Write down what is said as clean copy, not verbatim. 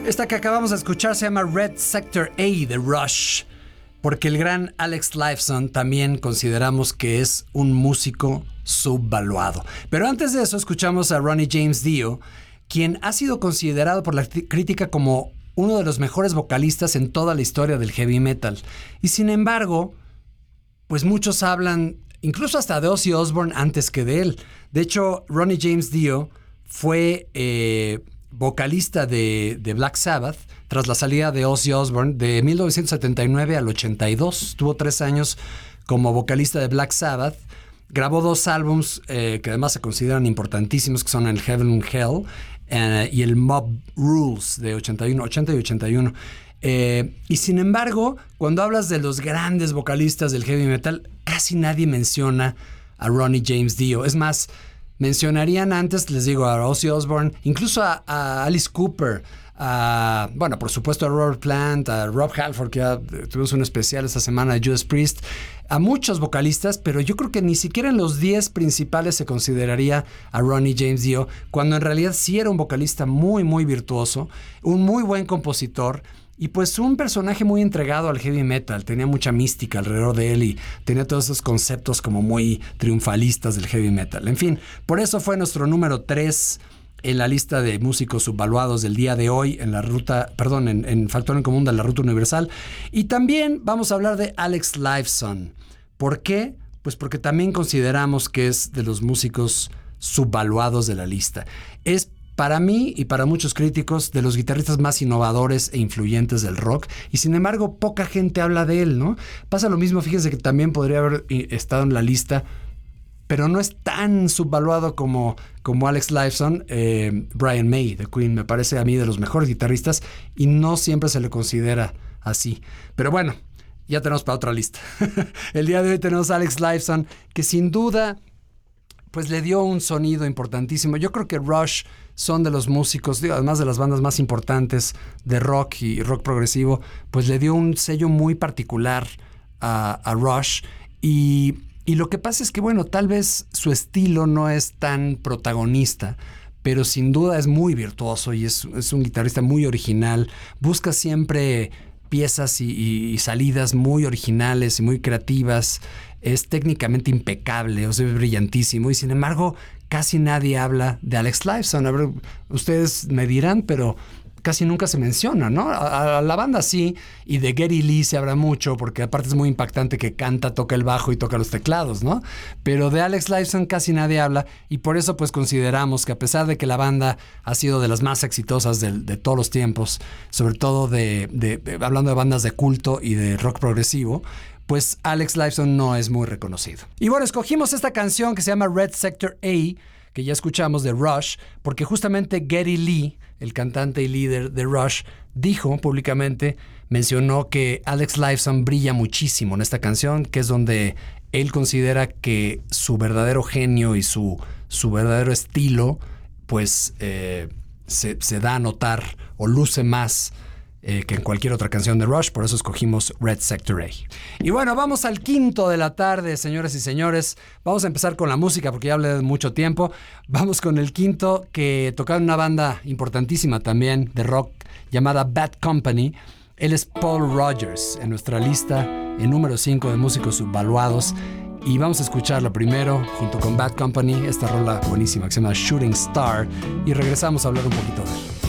Esta que acabamos de escuchar se llama Red Sector A de Rush, porque el gran Alex Lifeson también consideramos que es un músico subvaluado. Pero antes de eso escuchamos a Ronnie James Dio, quien ha sido considerado por la crítica como uno de los mejores vocalistas en toda la historia del heavy metal. Y sin embargo, pues muchos hablan incluso hasta de Ozzy Osbourne antes que de él. De hecho, Ronnie James Dio fue vocalista de Black Sabbath tras la salida de Ozzy Osbourne de 1979 al 82. Tuvo 3 años como vocalista de Black Sabbath. Grabó 2 álbums que además se consideran importantísimos, que son el Heaven and Hell y el Mob Rules de 80 y 81. Y sin embargo, cuando hablas de los grandes vocalistas del heavy metal, casi nadie menciona a Ronnie James Dio. Es más, mencionarían antes, les digo, a Ozzy Osbourne, incluso a Alice Cooper, bueno, por supuesto a Robert Plant, a Rob Halford, que ya tuvimos un especial esta semana de Judas Priest, a muchos vocalistas, pero yo creo que ni siquiera en los 10 principales se consideraría a Ronnie James Dio, cuando en realidad sí era un vocalista muy, muy virtuoso, un muy buen compositor, y pues un personaje muy entregado al heavy metal. Tenía mucha mística alrededor de él y tenía todos esos conceptos como muy triunfalistas del heavy metal. En fin, por eso fue nuestro número 3 en la lista de músicos subvaluados del día de hoy en la ruta, en Factor en Común de la Ruta Universal. Y también vamos a hablar de Alex Lifeson. ¿Por qué? Pues porque también consideramos que es de los músicos subvaluados de la lista. Es para mí y para muchos críticos de los guitarristas más innovadores e influyentes del rock, y sin embargo poca gente habla de él, ¿no? Pasa lo mismo, fíjense que también podría haber estado en la lista, pero no es tan subvaluado como Alex Lifeson, Brian May de Queen, me parece a mí de los mejores guitarristas y no siempre se le considera así. Pero bueno, ya tenemos para otra lista. El día de hoy tenemos a Alex Lifeson, que sin duda pues le dio un sonido importantísimo. Yo creo que Rush son de los músicos, además de las bandas más importantes de rock y rock progresivo, pues le dio un sello muy particular a Rush. Y lo que pasa es que, bueno, tal vez su estilo no es tan protagonista, pero sin duda es muy virtuoso y es un guitarrista muy original. Busca siempre piezas y salidas muy originales y muy creativas. Es técnicamente impecable, o sea, es brillantísimo, y sin embargo casi nadie habla de Alex Lifeson. A ver, ustedes me dirán, pero casi nunca se menciona, ¿no? A la banda sí, y de Geddy Lee se habla mucho, porque aparte es muy impactante que canta, toca el bajo y toca los teclados, ¿no? Pero de Alex Lifeson casi nadie habla, y por eso pues consideramos que a pesar de que la banda ha sido de las más exitosas de todos los tiempos, sobre todo hablando de bandas de culto y de rock progresivo, pues Alex Lifeson no es muy reconocido. Y bueno, escogimos esta canción que se llama Red Sector A, que ya escuchamos de Rush, porque justamente Geddy Lee, el cantante y líder de Rush, dijo públicamente, mencionó que Alex Lifeson brilla muchísimo en esta canción, que es donde él considera que su verdadero genio y su verdadero estilo, pues se da a notar o luce más que en cualquier otra canción de Rush. Por eso escogimos Red Sector A. Y bueno, vamos al 5 de la tarde, señoras y señores. Vamos a empezar con la música porque ya hablé de mucho tiempo. Vamos con el 5, que tocaron una banda importantísima también de rock llamada Bad Company. Él es Paul Rogers en nuestra lista, el número 5 de músicos subvaluados. Y vamos a escucharlo primero junto con Bad Company, esta rola buenísima que se llama Shooting Star, y regresamos a hablar un poquito de él.